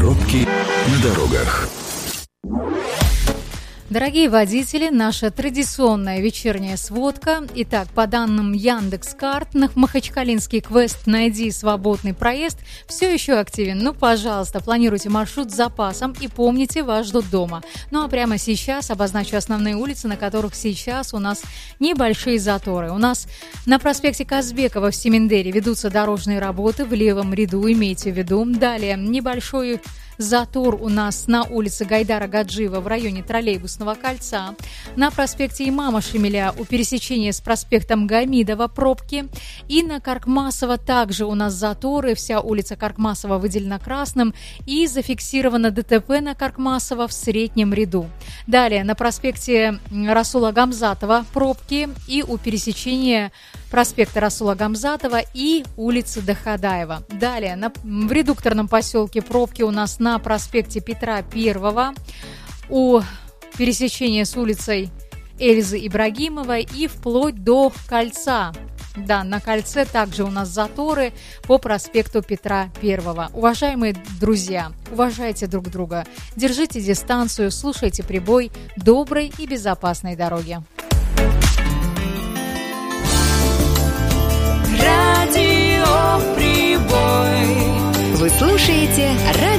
Пробки на дорогах. Дорогие водители, наша традиционная вечерняя сводка. Итак, по данным Яндекс.Карт, на Махачкалинский квест «Найди свободный проезд» все еще активен. Ну, пожалуйста, планируйте маршрут с запасом и помните, вас ждут дома. Ну, а прямо сейчас обозначу основные улицы, на которых сейчас у нас небольшие заторы. У нас на проспекте Казбекова в Семендере ведутся дорожные работы в левом ряду, имейте в виду. Далее, небольшой затор у нас на улице Гайдара Гаджиева в районе Троллейбусного кольца. На проспекте Имама Шемеля у пересечения с проспектом Гамидова пробки. И на Каркмасова также у нас заторы. Вся улица Каркмасова выделена красным. И зафиксировано ДТП на Каркмасова в среднем ряду. Далее на проспекте Расула Гамзатова пробки. И у пересечения проспекта Расула Гамзатова и улицы Дахадаева. Далее в редукторном поселке пробки у нас на проспекте Петра I, у пересечения с улицей Эльзы Ибрагимовой и вплоть до кольца. Да, на кольце также у нас заторы по проспекту Петра I. Уважаемые друзья, уважайте друг друга, держите дистанцию, слушайте прибой, доброй и безопасной дороги. Радио Прибой. Вы слушаете радио